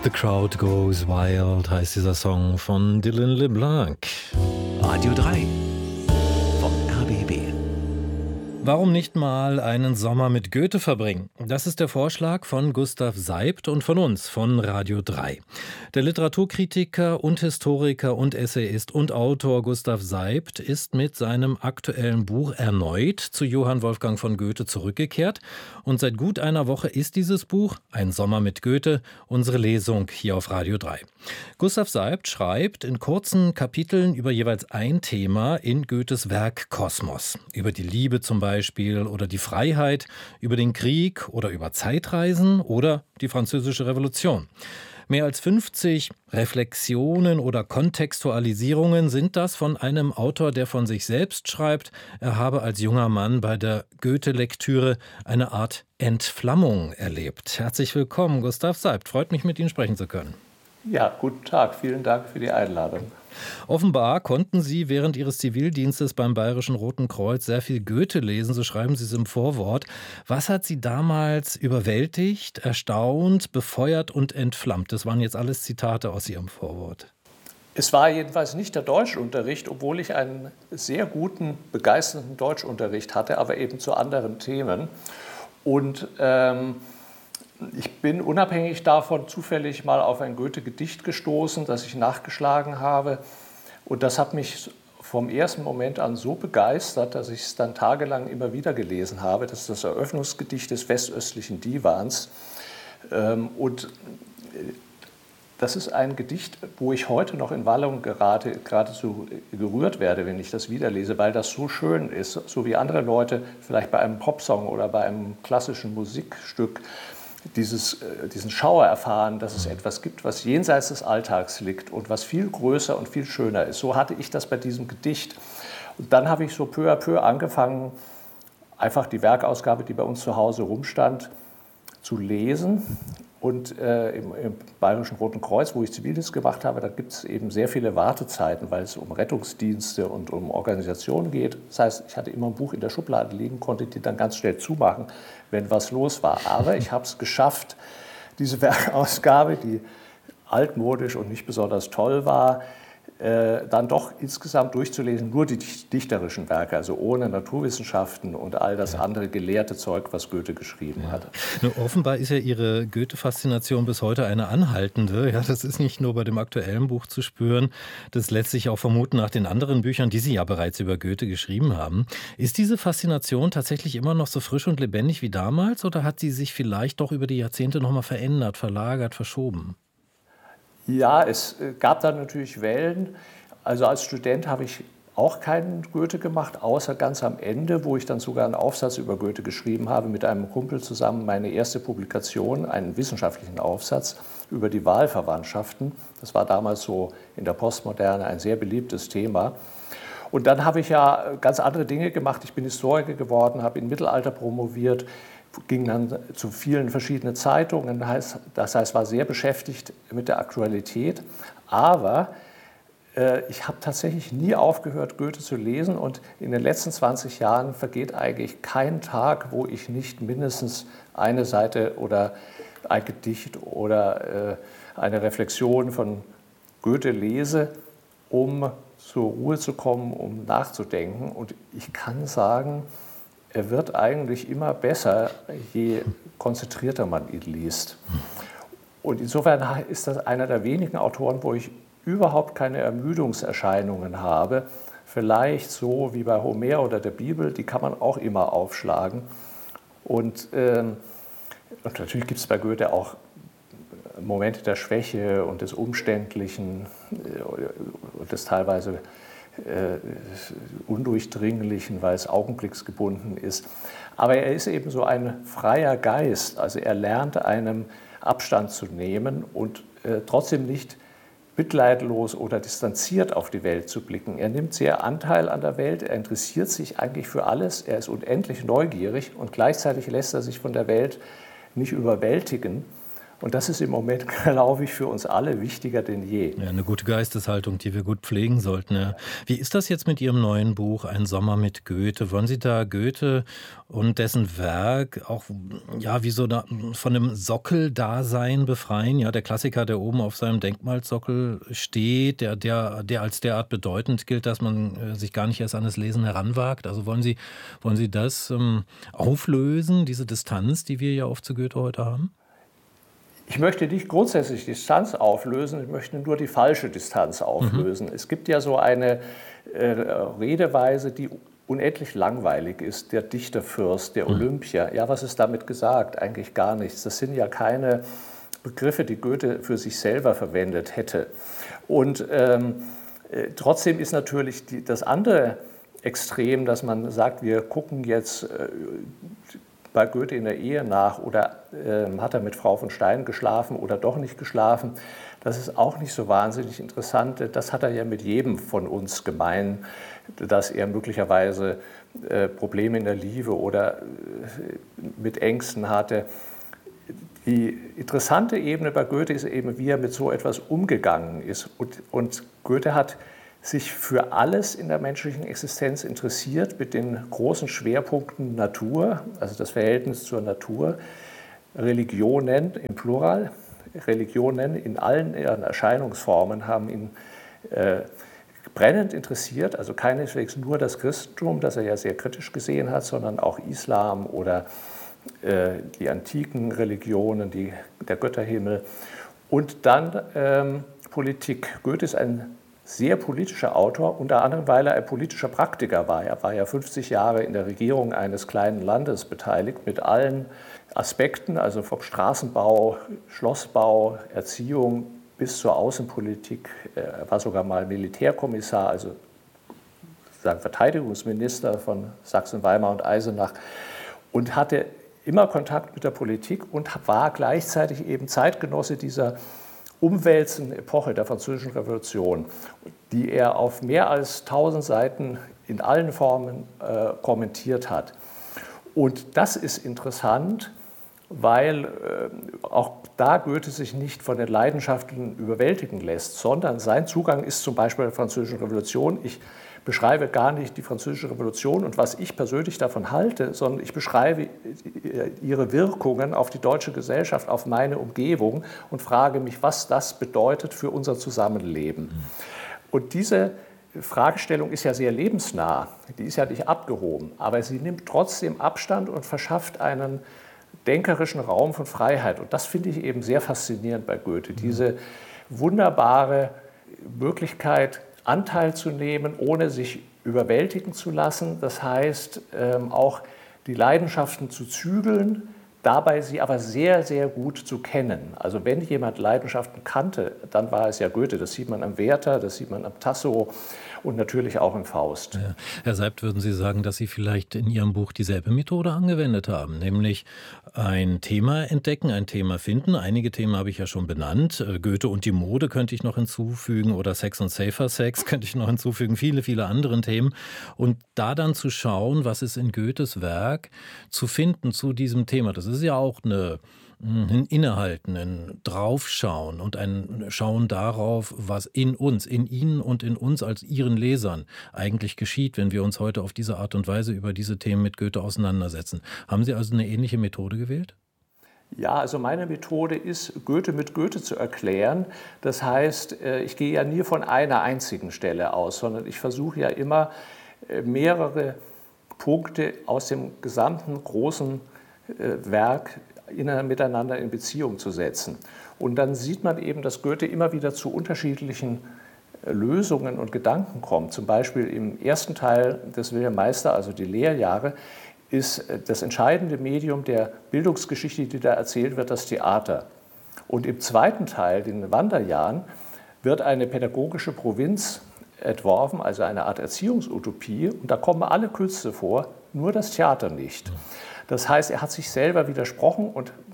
The Crowd Goes Wild heißt dieser Song von Dylan LeBlanc. Radio 3 vom RBB. Warum nicht mal einen Sommer mit Goethe verbringen? Das ist der Vorschlag von Gustav Seibt und von uns, von Radio 3. Der Literaturkritiker und Historiker und Essayist und Autor Gustav Seibt ist mit seinem aktuellen Buch erneut zu Johann Wolfgang von Goethe zurückgekehrt. Und seit gut einer Woche ist dieses Buch, Ein Sommer mit Goethe, unsere Lesung hier auf Radio 3. Gustav Seibt schreibt in kurzen Kapiteln über jeweils ein Thema in Goethes Werk Kosmos. Über die Liebe zum Beispiel oder die Freiheit, über den Krieg oder über Zeitreisen oder die Französische Revolution. Mehr als 50 Reflexionen oder Kontextualisierungen sind das von einem Autor, der von sich selbst schreibt, er habe als junger Mann bei der Goethe-Lektüre eine Art Entflammung erlebt. Herzlich willkommen, Gustav Seibt. Freut mich, mit Ihnen sprechen zu können. Ja, guten Tag. Vielen Dank für die Einladung. Offenbar konnten Sie während Ihres Zivildienstes beim Bayerischen Roten Kreuz sehr viel Goethe lesen, so schreiben Sie es im Vorwort. Was hat Sie damals überwältigt, erstaunt, befeuert und entflammt? Das waren jetzt alles Zitate aus Ihrem Vorwort. Es war jedenfalls nicht der Deutschunterricht, obwohl ich einen sehr guten, begeisternden Deutschunterricht hatte, aber eben zu anderen Themen. Und ich bin unabhängig davon zufällig mal auf ein Goethe-Gedicht gestoßen, das ich nachgeschlagen habe. Und das hat mich vom ersten Moment an so begeistert, dass ich es dann tagelang immer wieder gelesen habe. Das ist das Eröffnungsgedicht des Westöstlichen Divans. Und das ist ein Gedicht, wo ich heute noch in Wallung geradezu gerührt werde, wenn ich das wieder lese, weil das so schön ist, so wie andere Leute vielleicht bei einem Popsong oder bei einem klassischen Musikstück diesen Schauer erfahren, dass es etwas gibt, was jenseits des Alltags liegt und was viel größer und viel schöner ist. So hatte ich das bei diesem Gedicht. Und dann habe ich so peu à peu angefangen, einfach die Werkausgabe, die bei uns zu Hause rumstand, zu lesen. Und im Bayerischen Roten Kreuz, wo ich Zivildienst gemacht habe, da gibt es eben sehr viele Wartezeiten, weil es um Rettungsdienste und um Organisationen geht. Das heißt, ich hatte immer ein Buch in der Schublade liegen, konnte die dann ganz schnell zumachen, wenn was los war. Aber ich habe es geschafft, diese Werkausgabe, die altmodisch und nicht besonders toll war, dann doch insgesamt durchzulesen, nur die dichterischen Werke, also ohne Naturwissenschaften und all das andere gelehrte Zeug, was Goethe geschrieben hat. Nur offenbar ist ja Ihre Goethe-Faszination bis heute eine anhaltende. Ja, das ist nicht nur bei dem aktuellen Buch zu spüren, das lässt sich auch vermuten nach den anderen Büchern, die Sie ja bereits über Goethe geschrieben haben. Ist diese Faszination tatsächlich immer noch so frisch und lebendig wie damals oder hat sie sich vielleicht doch über die Jahrzehnte nochmal verändert, verlagert, verschoben? Ja, es gab dann natürlich Wellen. Also als Student habe ich auch keinen Goethe gemacht, außer ganz am Ende, wo ich dann sogar einen Aufsatz über Goethe geschrieben habe, mit einem Kumpel zusammen meine erste Publikation, einen wissenschaftlichen Aufsatz über die Wahlverwandtschaften. Das war damals so in der Postmoderne ein sehr beliebtes Thema. Und dann habe ich ja ganz andere Dinge gemacht. Ich bin Historiker geworden, habe im Mittelalter promoviert, ging dann zu vielen verschiedenen Zeitungen, das heißt, war sehr beschäftigt mit der Aktualität, aber ich habe tatsächlich nie aufgehört, Goethe zu lesen und in den letzten 20 Jahren vergeht eigentlich kein Tag, wo ich nicht mindestens eine Seite oder ein Gedicht oder eine Reflexion von Goethe lese, um zur Ruhe zu kommen, um nachzudenken. Und ich kann sagen, er wird eigentlich immer besser, je konzentrierter man ihn liest. Und insofern ist das einer der wenigen Autoren, wo ich überhaupt keine Ermüdungserscheinungen habe. Vielleicht so wie bei Homer oder der Bibel, die kann man auch immer aufschlagen. Und natürlich gibt es bei Goethe auch Momente der Schwäche und des Umständlichen und des teilweise undurchdringlichen, weil es augenblicksgebunden ist. Aber er ist eben so ein freier Geist, also er lernt einem Abstand zu nehmen und trotzdem nicht mitleidlos oder distanziert auf die Welt zu blicken. Er nimmt sehr Anteil an der Welt, er interessiert sich eigentlich für alles, er ist unendlich neugierig und gleichzeitig lässt er sich von der Welt nicht überwältigen. Und das ist im Moment, glaube ich, für uns alle wichtiger denn je. Ja, eine gute Geisteshaltung, die wir gut pflegen sollten. Ja. Wie ist das jetzt mit Ihrem neuen Buch Ein Sommer mit Goethe? Wollen Sie da Goethe und dessen Werk auch ja, wie so von einem Sockeldasein befreien? Ja, der Klassiker, der oben auf seinem Denkmalsockel steht, der als derart bedeutend gilt, dass man sich gar nicht erst an das Lesen heranwagt. Also wollen Sie das auflösen, diese Distanz, die wir ja oft zu Goethe heute haben? Ich möchte nicht grundsätzlich Distanz auflösen, ich möchte nur die falsche Distanz auflösen. Es gibt ja so eine Redeweise, die unendlich langweilig ist, der Dichterfürst, der Olympia. Ja, was ist damit gesagt? Eigentlich gar nichts. Das sind ja keine Begriffe, die Goethe für sich selber verwendet hätte. Und trotzdem ist natürlich das andere Extrem, dass man sagt, wir gucken jetzt bei Goethe in der Ehe nach oder hat er mit Frau von Stein geschlafen oder doch nicht geschlafen. Das ist auch nicht so wahnsinnig interessant. Das hat er ja mit jedem von uns gemein, dass er möglicherweise Probleme in der Liebe oder mit Ängsten hatte. Die interessante Ebene bei Goethe ist eben, wie er mit so etwas umgegangen ist. Und Goethe hat sich für alles in der menschlichen Existenz interessiert, mit den großen Schwerpunkten Natur, also das Verhältnis zur Natur, Religionen im Plural, Religionen in allen ihren Erscheinungsformen haben ihn brennend interessiert, also keineswegs nur das Christentum, das er ja sehr kritisch gesehen hat, sondern auch Islam oder die antiken Religionen, der Götterhimmel und dann Politik. Goethe ist ein sehr politischer Autor, unter anderem, weil er ein politischer Praktiker war. Er war ja 50 Jahre in der Regierung eines kleinen Landes beteiligt, mit allen Aspekten, also vom Straßenbau, Schlossbau, Erziehung bis zur Außenpolitik. Er war sogar mal Militärkommissar, also sozusagen Verteidigungsminister von Sachsen, Weimar und Eisenach und hatte immer Kontakt mit der Politik und war gleichzeitig eben Zeitgenosse dieser umwälzenden Epoche der Französischen Revolution, die er auf mehr als 1000 Seiten in allen Formen kommentiert hat. Und das ist interessant, weil auch da Goethe sich nicht von den Leidenschaften überwältigen lässt, sondern sein Zugang ist zum Beispiel der Französischen Revolution. Ich beschreibe gar nicht die Französische Revolution und was ich persönlich davon halte, sondern ich beschreibe ihre Wirkungen auf die deutsche Gesellschaft, auf meine Umgebung und frage mich, was das bedeutet für unser Zusammenleben. Und diese Fragestellung ist ja sehr lebensnah, die ist ja nicht abgehoben, aber sie nimmt trotzdem Abstand und verschafft einen denkerischen Raum von Freiheit. Und das finde ich eben sehr faszinierend bei Goethe, diese wunderbare Möglichkeit, Anteil zu nehmen, ohne sich überwältigen zu lassen. Das heißt, auch die Leidenschaften zu zügeln, dabei sie aber sehr, sehr gut zu kennen. Also wenn jemand Leidenschaften kannte, dann war es ja Goethe. Das sieht man am Werther, das sieht man am Tasso und natürlich auch im Faust. Ja. Herr Seibt, würden Sie sagen, dass Sie vielleicht in Ihrem Buch dieselbe Methode angewendet haben, nämlich ein Thema entdecken, ein Thema finden. Einige Themen habe ich ja schon benannt. Goethe und die Mode könnte ich noch hinzufügen oder Sex und Safer Sex könnte ich noch hinzufügen, viele, viele andere Themen. Und da dann zu schauen, was ist in Goethes Werk zu finden zu diesem Thema. Das ist ja auch ein Innehalten, ein Draufschauen und ein Schauen darauf, was in uns, in Ihnen und in uns als Ihren Lesern eigentlich geschieht, wenn wir uns heute auf diese Art und Weise über diese Themen mit Goethe auseinandersetzen. Haben Sie also eine ähnliche Methode gewählt? Ja, also meine Methode ist, Goethe mit Goethe zu erklären. Das heißt, ich gehe ja nie von einer einzigen Stelle aus, sondern ich versuche ja immer mehrere Punkte aus dem gesamten großen Werk miteinander in Beziehung zu setzen. Und dann sieht man eben, dass Goethe immer wieder zu unterschiedlichen Lösungen und Gedanken kommt. Zum Beispiel im ersten Teil des Wilhelm Meister, also die Lehrjahre, ist das entscheidende Medium der Bildungsgeschichte, die da erzählt wird, das Theater. Und im zweiten Teil, den Wanderjahren, wird eine pädagogische Provinz entworfen, also eine Art Erziehungsutopie. Und da kommen alle Künste vor, nur das Theater nicht. Das heißt, er hat sich selber widersprochen und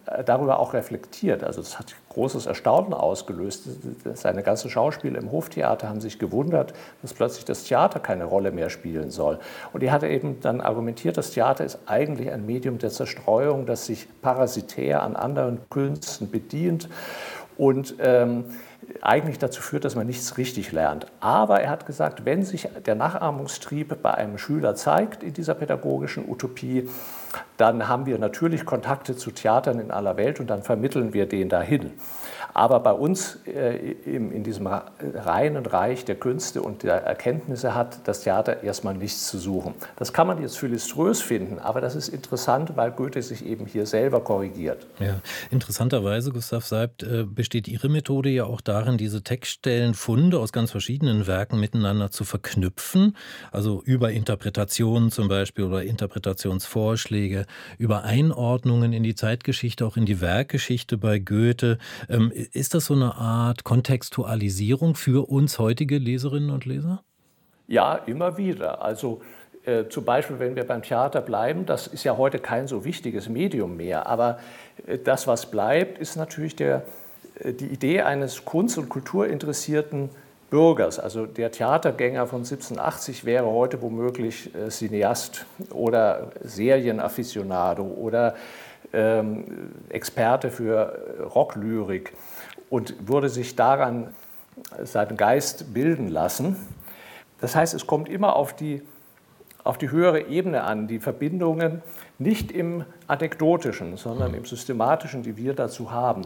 darüber auch reflektiert. Also es hat großes Erstaunen ausgelöst. Seine ganzen Schauspieler im Hoftheater haben sich gewundert, dass plötzlich das Theater keine Rolle mehr spielen soll. Und er hatte eben dann argumentiert, das Theater ist eigentlich ein Medium der Zerstreuung, das sich parasitär an anderen Künsten bedient und eigentlich dazu führt, dass man nichts richtig lernt. Aber er hat gesagt, wenn sich der Nachahmungstrieb bei einem Schüler zeigt in dieser pädagogischen Utopie, dann haben wir natürlich Kontakte zu Theatern in aller Welt und dann vermitteln wir den dahin. Aber bei uns in diesem reinen Reich der Künste und der Erkenntnisse hat das Theater erstmal nichts zu suchen. Das kann man jetzt philiströs finden, aber das ist interessant, weil Goethe sich eben hier selber korrigiert. Ja, interessanterweise, Gustav Seipt, besteht Ihre Methode ja auch darin, diese Textstellenfunde aus ganz verschiedenen Werken miteinander zu verknüpfen, also über Interpretationen zum Beispiel oder Interpretationsvorschläge, über Einordnungen in die Zeitgeschichte, auch in die Werkgeschichte bei Goethe. Ist das so eine Art Kontextualisierung für uns heutige Leserinnen und Leser? Ja, immer wieder. Also zum Beispiel, wenn wir beim Theater bleiben, das ist ja heute kein so wichtiges Medium mehr, aber das, was bleibt, ist natürlich die Idee eines kunst- und kulturinteressierten Bürgers. Also der Theatergänger von 1780 wäre heute womöglich Cineast oder Serienafficionado oder Experte für Rocklyrik und würde sich daran seinen Geist bilden lassen. Das heißt, es kommt immer auf die höhere Ebene an, die Verbindungen nicht im Anekdotischen, sondern im Systematischen, die wir dazu haben.